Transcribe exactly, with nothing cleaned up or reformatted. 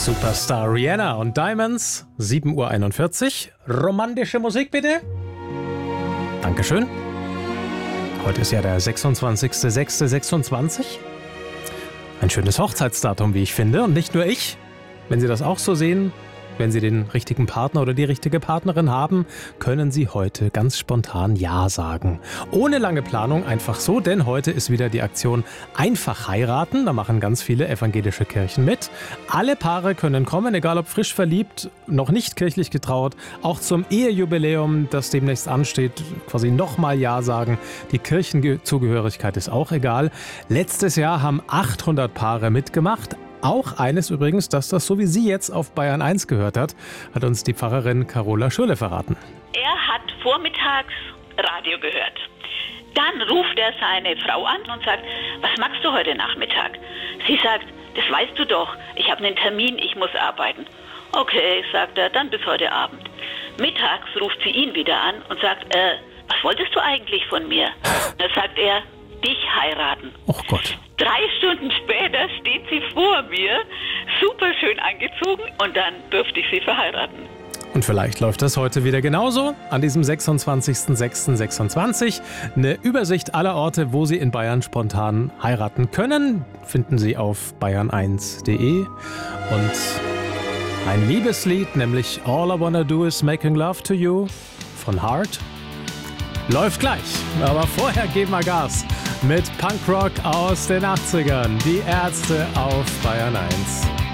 Superstar Rihanna und Diamonds, sieben Uhr einundvierzig. Romantische Musik bitte. Dankeschön. Heute ist ja der sechsundzwanzigster sechster sechsundzwanzig. Ein schönes Hochzeitsdatum, wie ich finde. Und nicht nur ich. Wenn Sie das auch so sehen, wenn Sie den richtigen Partner oder die richtige Partnerin haben, können Sie heute ganz spontan Ja sagen. Ohne lange Planung, einfach so, denn heute ist wieder die Aktion Einfach heiraten. Da machen ganz viele evangelische Kirchen mit. Alle Paare können kommen, egal ob frisch verliebt, noch nicht kirchlich getraut, auch zum Ehejubiläum, das demnächst ansteht, quasi nochmal Ja sagen. Die Kirchenzugehörigkeit ist auch egal. Letztes Jahr haben achthundert Paare mitgemacht. Auch eines übrigens, dass das so wie sie jetzt auf Bayern eins gehört hat, hat uns die Pfarrerin Carola Schürle verraten. Er hat vormittags Radio gehört. Dann ruft er seine Frau an und sagt, was machst du heute Nachmittag? Sie sagt, das weißt du doch, ich habe einen Termin, ich muss arbeiten. Okay, sagt er, dann bis heute Abend. Mittags ruft sie ihn wieder an und sagt, äh, was wolltest du eigentlich von mir? Da sagt er, dich heiraten. Oh Gott. Drei Stunden später steht sie vor mir, super schön angezogen, und dann durfte ich sie verheiraten. Und vielleicht läuft das heute wieder genauso. An diesem sechsundzwanzigster sechster sechsundzwanzig. Eine Übersicht aller Orte, wo Sie in Bayern spontan heiraten können, finden Sie auf bayern eins punkt de. Und ein Liebeslied, nämlich All I Wanna Do Is Making Love to You von Heart, läuft gleich. Aber vorher geben wir Gas mit Punkrock aus den achtzigern. Die Ärzte auf Bayern eins.